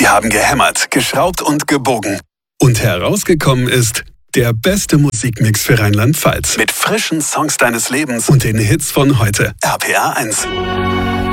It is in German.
Wir haben gehämmert, geschraubt und gebogen. Und herausgekommen ist der beste Musikmix für Rheinland-Pfalz. Mit frischen Songs deines Lebens und den Hits von heute. RPR 1.